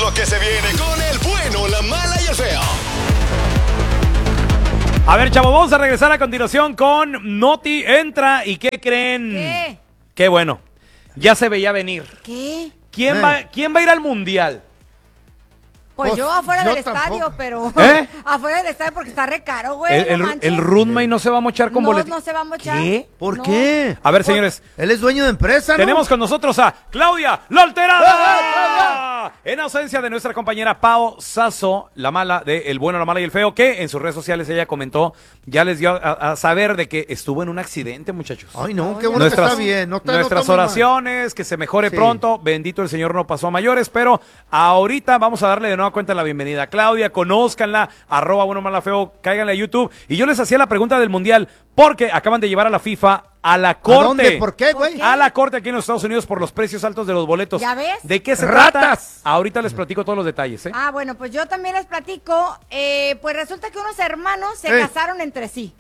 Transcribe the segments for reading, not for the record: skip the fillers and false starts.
lo que se viene con el bueno, la mala y el feo. A ver, chavos, vamos a regresar a continuación con Noti Entra. ¿Y qué creen? ¿Qué? Qué bueno. Ya se veía venir. ¿Qué? ¿Quién va a ir al Mundial? Pues yo afuera yo del estadio, tampoco. pero... ¿Eh? Afuera del estadio porque está re caro, güey. El Rudmay no se va a mochar con boletos. No se va a mochar. ¿Qué? ¿Por No. qué? A ver, señores. Él es dueño de empresa, ¿no? Tenemos con nosotros a Claudia La Alterada. En ausencia de nuestra compañera Pao Sasso, la mala de El Bueno, la Mala y el Feo, que en sus redes sociales ella comentó, ya les dio a saber de que estuvo en un accidente, muchachos. Ay, no, qué bueno que está bien. No está Nuestras muy mal. oraciones, que se mejore Sí. pronto. Bendito el Señor, no pasó a mayores, pero ahorita vamos a darle de nueva cuenta la bienvenida a Claudia. Conózcanla, @bueno, mala, feo, cáiganle a YouTube. Y yo les hacía la pregunta del Mundial, porque acaban de llevar a la FIFA a la corte. ¿A dónde? ¿Por qué, güey? A la corte aquí en los Estados Unidos por los precios altos de los boletos. ¿Ya ves? ¿De qué se ¡Ratas! trata? Ahorita les platico todos los detalles, ¿eh? Ah, bueno, pues yo también les platico. Pues resulta que unos hermanos se casaron entre sí.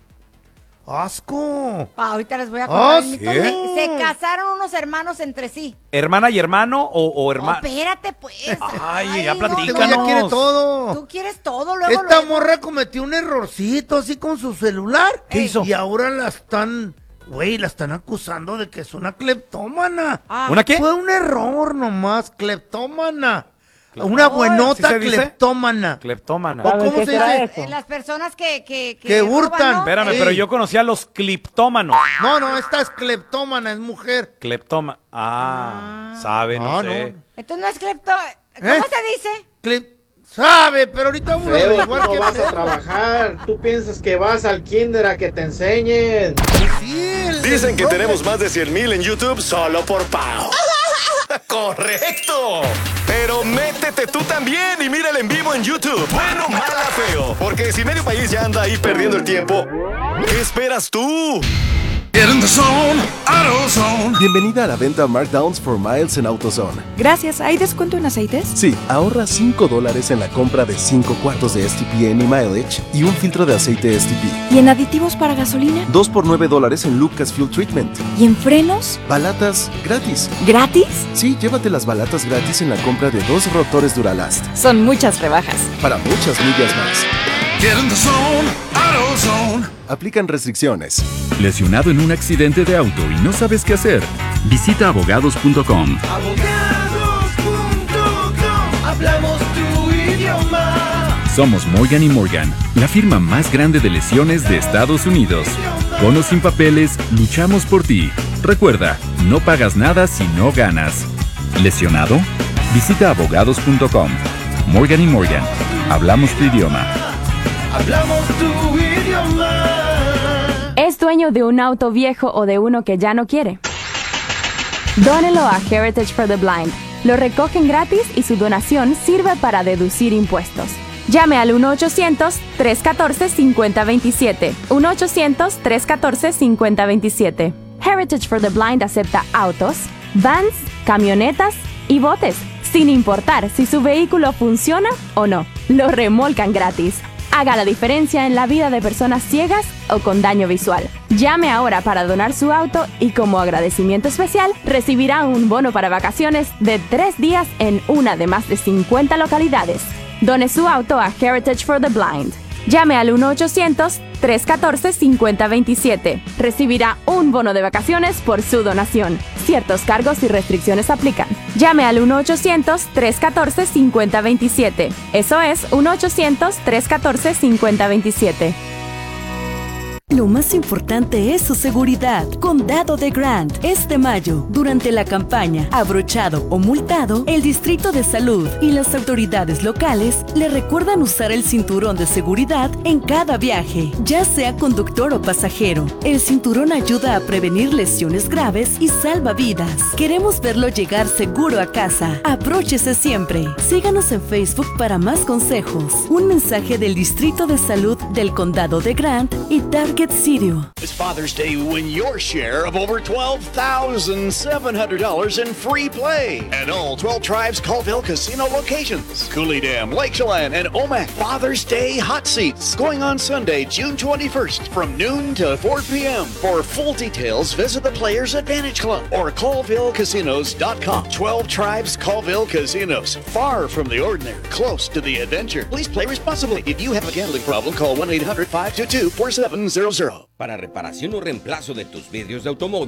¡Asco! Ahorita les voy a contar el mito. ¿sí? Se casaron unos hermanos entre sí. ¿Hermana y hermano o No, hermano? espérate, pues. Ay, ya no, platícanos. Este güey ya quiere todo. Tú quieres todo, luego. Esta luego. morra cometió un errorcito así con su celular. ¿Qué hizo? Y ahora la están acusando de que es una cleptómana. Ah. ¿Una qué? Fue un error nomás, cleptómana. Una buenota ¿Sí se dice? cleptómana. Cleptómana. ¿O cómo se dice? Las personas que hurtan. roban, ¿no? Espérame, Sí. pero yo conocía a los cliptómanos. No, esta es cleptómana, es mujer. Cleptoma. Sabe, no Ah, sé. no. Entonces no es clepto. ¿Cómo ¿Eh? se dice? Sabe, pero ahorita vamos a Feo, tú averiguar no qué vas a pedo. trabajar. Tú piensas que vas al kinder a que te enseñen. Sí, el Dicen que profe. tenemos más de 100,000 en YouTube solo por Pau. ¡Correcto! Pero métete tú también y mírala en vivo en YouTube. Bueno, mala, feo. Porque si medio país ya anda ahí perdiendo el tiempo, ¿qué esperas tú? Bienvenida a la venta Markdowns for Miles en AutoZone. Gracias, ¿hay descuento en aceites? Sí, ahorra $5 en la compra de 5 cuartos de STP Any Mileage y un filtro de aceite STP. ¿Y en aditivos para gasolina? 2 por $9 en Lucas Fuel Treatment. ¿Y en frenos? Balatas gratis. ¿Gratis? Sí, llévate las balatas gratis en la compra de 2 rotores Duralast. Son muchas rebajas. Para muchas millas más. Aplican restricciones. ¿Lesionado en un accidente de auto y no sabes qué hacer? Visita abogados.com. Hablamos tu idioma. Somos Morgan & Morgan, la firma más grande de lesiones de Estados Unidos. Con o sin papeles, luchamos por ti. Recuerda, no pagas nada si no ganas. ¿Lesionado? Visita abogados.com. Morgan & Morgan, hablamos tu idioma. Hablamos tu idioma. ¿Es dueño de un auto viejo o de uno que ya no quiere? Dónelo a Heritage for the Blind. Lo recogen gratis y su donación sirve para deducir impuestos. Llame al 1-800-314-5027. 1-800-314-5027. Heritage for the Blind acepta autos, vans, camionetas y botes, sin importar si su vehículo funciona o no. Lo remolcan gratis. Haga la diferencia en la vida de personas ciegas o con daño visual. Llame ahora para donar su auto y como agradecimiento especial recibirá un bono para vacaciones de 3 días en una de más de 50 localidades. Done su auto a Heritage for the Blind. Llame al 1-800-314-5027. Recibirá un bono de vacaciones por su donación. Ciertos cargos y restricciones aplican. Llame al 1-800-314-5027. Eso es 1-800-314-5027. Lo más importante es su seguridad. Condado de Grant. Este mayo, durante la campaña Abrochado o Multado, el Distrito de Salud y las autoridades locales le recuerdan usar el cinturón de seguridad en cada viaje, ya sea conductor o pasajero. El cinturón ayuda a prevenir lesiones graves y salva vidas. Queremos verlo llegar seguro a casa. Abróchese siempre. Síganos en Facebook para más consejos. Un mensaje del Distrito de Salud del Condado de Grant y Target Rocket City. It's Father's Day. Win your share of over $12,700 in free play at all 12 Tribes Colville Casino locations. Cooley Dam, Lake Chelan, and Omak. Father's Day Hot Seats going on Sunday, June 21st from noon to 4 p.m. For full details, visit the Players Advantage Club or ColvilleCasinos.com. 12 Tribes Colville Casinos. Far from the ordinary, close to the adventure. Please play responsibly. If you have a gambling problem, call 1-800-522-4700. Para reparación o reemplazo de tus vidrios de automóvil,